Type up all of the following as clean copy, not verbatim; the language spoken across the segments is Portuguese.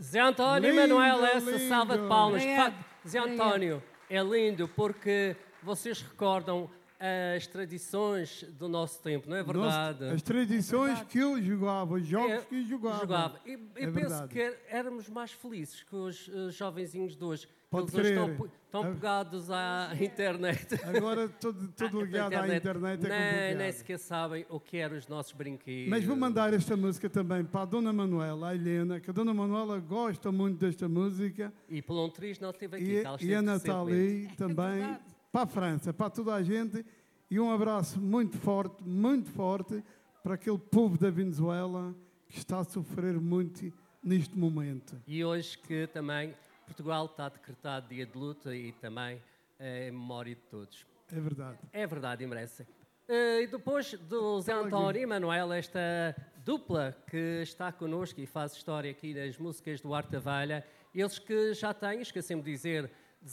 Zé António e Lindo, Manuel, essa lindo. salva de palmas. Obrigado. Zé António, é lindo porque vocês recordam as tradições do nosso tempo, não é verdade? As tradições que eu jogava, os jogos que jogava. E É penso verdade. que éramos mais felizes que os jovenzinhos de hoje. Pode Eles hoje crer. estão pegados à internet. Agora tudo ligado à internet é complicado. Nem sequer sabem o que eram os nossos brinquedos. Mas vou mandar esta música também para a Dona Manuela, a Helena, que a Dona Manuela gosta muito desta música. E pelo um triz não esteve aqui. E, que ela e esteve a recentemente. Nathalie também, para a França, para toda a gente. E um abraço muito forte para aquele povo da Venezuela que está a sofrer muito neste momento. E hoje que também Portugal está decretado dia de luta e também em memória de todos. É verdade. É verdade, e merece. E depois do Zé António e Manuel, esta dupla que está connosco e faz história aqui nas músicas do Arte da Velha, eles que já têm, esqueci-me de dizer,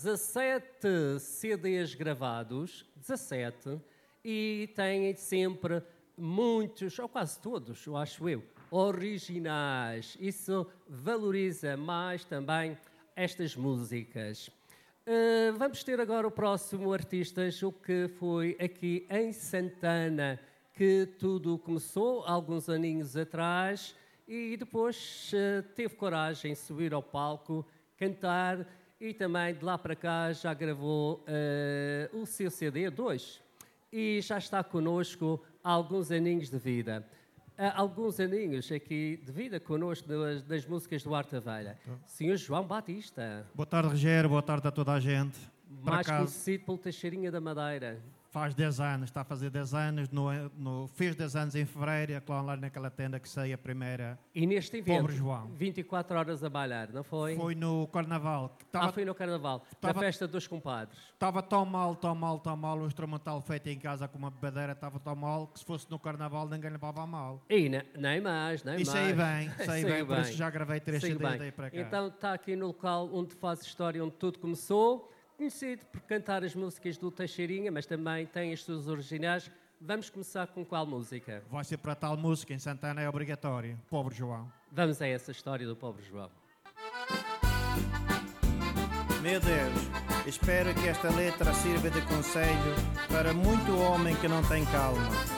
17 CDs gravados, 17, e têm sempre muitos, ou quase todos, eu acho eu, originais. Isso valoriza mais também estas músicas. Vamos ter agora o próximo artista, o que foi aqui em Santana, que tudo começou há alguns aninhos atrás e depois teve coragem de subir ao palco, cantar e também de lá para cá já gravou o seu CD 2 e já está connosco há alguns aninhos de vida. Alguns aninhos aqui de vida connosco das músicas do Arte da Velha. Senhor João Batista. Boa tarde, Rogério. Boa tarde a toda a gente. Mais conhecido pelo Teixeirinha da Madeira. Faz 10 anos, está a fazer 10 anos, fez 10 anos em fevereiro, lá naquela tenda que sei a primeira. E neste evento, Pobre João. 24 horas a bailar, não foi? Foi no Carnaval. Foi no Carnaval, na festa dos compadres. Estava tão mal, o instrumental feito em casa com uma bebedeira estava tão mal que se fosse no Carnaval ninguém levava a mal. E nem mais. Isso aí bem, por isso já gravei 3 CDs daí para cá. Então está aqui no local onde faz história, onde tudo começou. Conhecido por cantar as músicas do Teixeirinha, mas também tem as suas originais. Vamos começar com qual música? Vai ser para tal música, em Santana é obrigatório. Pobre João. Vamos a essa história do Pobre João. Meu Deus, espero que esta letra sirva de conselho para muito homem que não tem calma.